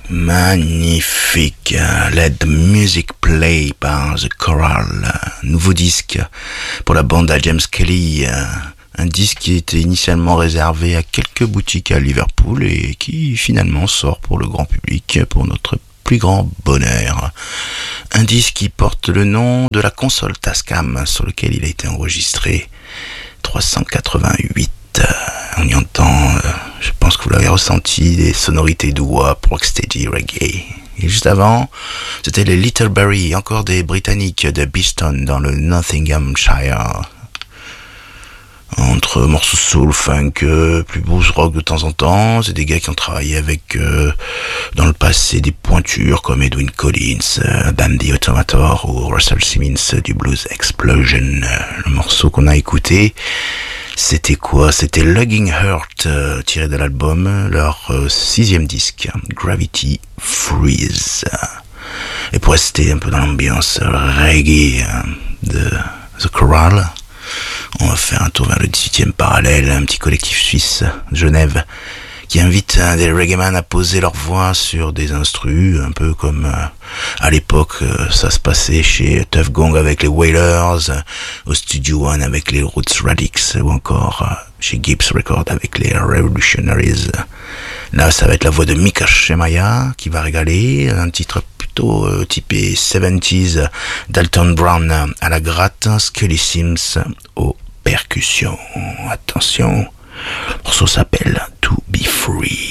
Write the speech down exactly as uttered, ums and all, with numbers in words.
Magnifique. Let the Music Play par The Choral. Nouveau disque pour la bande à James Kelly. Un disque qui était initialement réservé à quelques boutiques à Liverpool et qui finalement sort pour le grand public pour notre plus grand bonheur. Un disque qui porte le nom de la console Tascam sur lequel il a été enregistré. trois cent quatre-vingt-huit. On y entend, euh, je pense que vous l'avez ressenti, des sonorités doo-wop, rocksteady, reggae. Et juste avant, c'était les Littlebury, encore des Britanniques de Beeston dans le Nottinghamshire. Entre morceaux soul, funk, euh, plus blues rock de temps en temps, c'est des gars qui ont travaillé avec euh, dans le passé des pointures comme Edwin Collins, euh, Dandy Automator ou Russell Simmons euh, du Blues Explosion. Le morceau qu'on a écouté, c'était quoi? C'était Lugging Hurt, euh, tiré de l'album, leur euh, sixième disque, Gravity Freeze. Et pour rester un peu dans l'ambiance reggae euh, de The Choral, on va faire un tour vers le dix-huitième parallèle, un petit collectif suisse de Genève qui invite des reggaeman à poser leur voix sur des instrus, un peu comme euh, à l'époque euh, ça se passait chez Tuff Gong avec les Wailers, euh, au Studio One avec les Roots Radix, ou encore euh, chez Gibbs Records avec les Revolutionaries. Là, ça va être la voix de Mika Shemaya qui va régaler, un titre plutôt euh, typé soixante-dix, Dalton Brown à la gratte, Scully Sims aux percussions. Attention, le morceau s'appelle To Be Free.